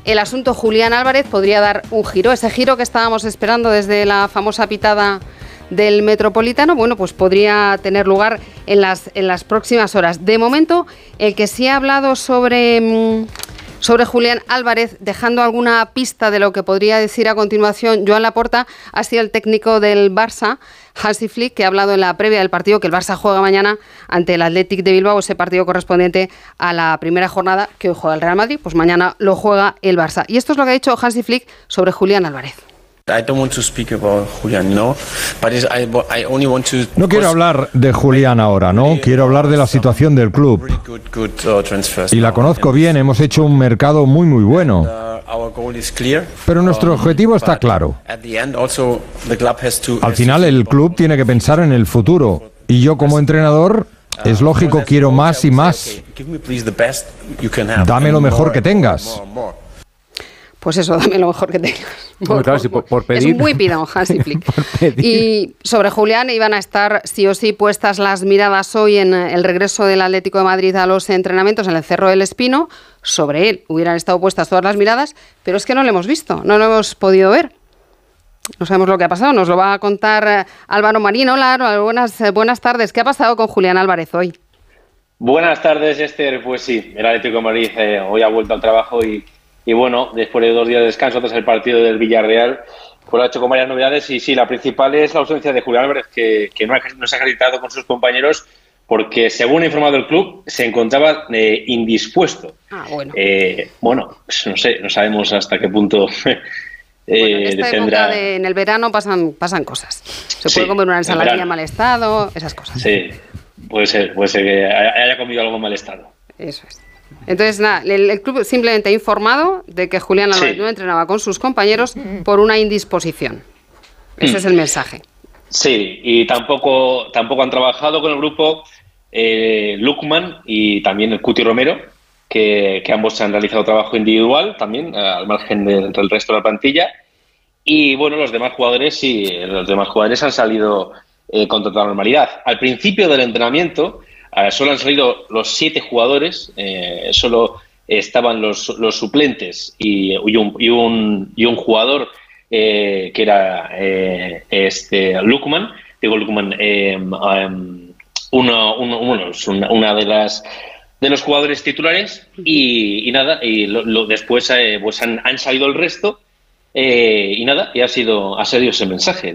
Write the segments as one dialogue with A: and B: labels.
A: el asunto Julián Álvarez podría dar un giro, ese giro que estábamos esperando desde la famosa pitada del Metropolitano, bueno, pues podría tener lugar en las próximas horas. De momento, el que sí ha hablado sobre Julián Álvarez, dejando alguna pista de lo que podría decir a continuación Joan Laporta, ha sido el técnico del Barça, Hansi Flick, que ha hablado en la previa del partido que el Barça juega mañana ante el Athletic de Bilbao, ese partido correspondiente a la primera jornada que hoy juega el Real Madrid, pues mañana lo juega el Barça. Y esto es lo que ha dicho Hansi Flick sobre Julián Álvarez.
B: No quiero hablar de Julián ahora, ¿no? Quiero hablar de la situación del club. Y la conozco bien, hemos hecho un mercado muy bueno. Pero nuestro objetivo está claro. Al final el club tiene que pensar en el futuro. Y yo como entrenador, es lógico, quiero más y más. Dame lo mejor que tengas.
A: Pues eso, dame lo mejor que tengas.
C: Claro, si por pedir.
A: Es muy pidón, Hansi Flick. Y sobre Julián iban a estar sí o sí puestas las miradas hoy en el regreso del Atlético de Madrid a los entrenamientos en el Cerro del Espino. Sobre él hubieran estado puestas todas las miradas, pero es que no lo hemos visto, no lo hemos podido ver. No sabemos lo que ha pasado, nos lo va a contar Álvaro Marín. Hola, buenas tardes. ¿Qué ha pasado con Julián Álvarez hoy?
D: Buenas tardes, Esther. Pues sí, el Atlético de Madrid hoy ha vuelto al trabajo y bueno, después de 2 días de descanso tras el partido del Villarreal, pues lo ha hecho con varias novedades y sí, la principal es la ausencia de Julián Álvarez, que no se ha acreditado con sus compañeros porque, según ha informado el club, se encontraba indispuesto.
A: Bueno.
D: Pues no sé, no sabemos hasta qué punto
A: en esta época en el verano pasan cosas. Se puede comer una ensaladilla en mal estado, esas cosas.
D: Sí, puede ser que haya comido algo en mal estado.
A: Eso es. Entonces, nada, el club simplemente ha informado de que Julián Álvarez no entrenaba con sus compañeros por una indisposición. Ese es el mensaje.
D: Sí, y tampoco han trabajado con el grupo Lukman y también el Cuti Romero, que ambos han realizado trabajo individual también, al margen del resto de la plantilla. Y bueno, los demás jugadores han salido con total normalidad. Al principio del entrenamiento solo han salido los 7 jugadores, solo estaban los suplentes y un jugador que era Lukman, una de los jugadores titulares y nada, después pues han salido el resto y nada, y ha sido ese mensaje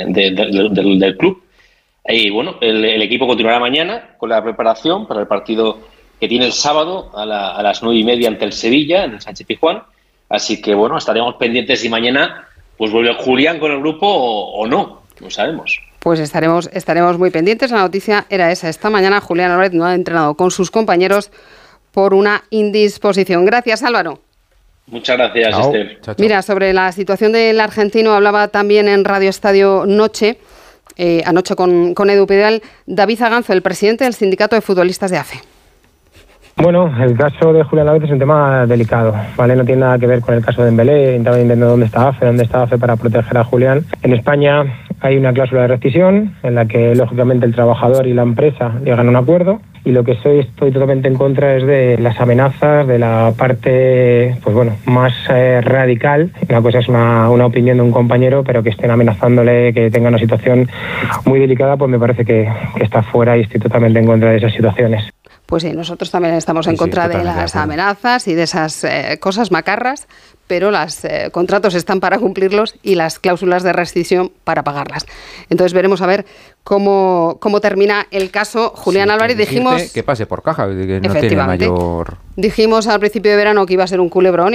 D: del club. Y bueno, el equipo continuará mañana con la preparación para el partido que tiene el sábado a las 9:30 ante el Sevilla, en el Sánchez-Pizjuán. Así que bueno, estaremos pendientes si mañana pues vuelve Julián con el grupo o no sabemos.
A: Pues estaremos muy pendientes. La noticia era esa. Esta mañana Julián Álvarez no ha entrenado con sus compañeros por una indisposición. Gracias, Álvaro.
D: Muchas gracias, Esther.
C: Chao.
A: Mira, sobre la situación del argentino hablaba también en Radio Estadio Noche, anoche con Edu Pidal, David Zaganzo, el presidente del Sindicato de Futbolistas de AFE.
E: Bueno, el caso de Julián Álvarez es un tema delicado, ¿vale? No tiene nada que ver con el caso de Dembélé. Estaba entendiendo dónde está AFE para proteger a Julián. En España hay una cláusula de rescisión en la que, lógicamente, el trabajador y la empresa llegan a un acuerdo. Y lo que estoy totalmente en contra es de las amenazas de la parte, pues bueno, más radical. Una cosa es una opinión de un compañero, pero que estén amenazándole, que tenga una situación muy delicada, pues me parece que está fuera y estoy totalmente en contra de esas situaciones.
A: Pues sí, nosotros también estamos en contra de las amenazas y de esas cosas macarras, pero los contratos están para cumplirlos y las cláusulas de rescisión para pagarlas. Entonces veremos a ver cómo termina el caso. Julián Álvarez, dijimos
C: que pase por caja, que no tiene mayor.
A: Dijimos al principio de verano que iba a ser un culebrón,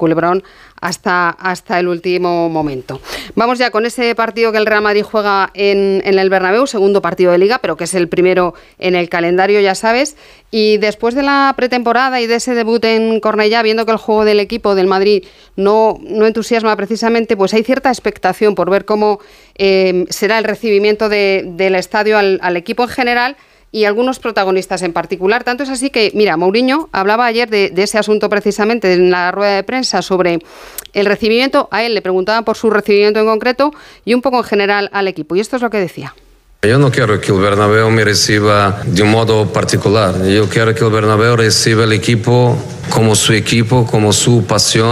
A: hasta el último momento. Vamos ya con ese partido que el Real Madrid juega en el Bernabéu, segundo partido de Liga, pero que es el primero en el calendario, ya sabes. Y después de la pretemporada y de ese debut en Cornellá, viendo que el juego del equipo del Madrid no entusiasma precisamente, pues hay cierta expectación por ver cómo será el recibimiento del estadio al equipo en general y algunos protagonistas en particular. Tanto es así que, mira, Mourinho hablaba ayer de ese asunto precisamente en la rueda de prensa sobre el recibimiento. A él le preguntaban por su recibimiento en concreto y un poco en general al equipo. Y esto es lo que decía.
F: Yo no quiero que el Bernabéu me reciba de un modo particular. Yo quiero que el Bernabéu reciba el equipo, como su pasión.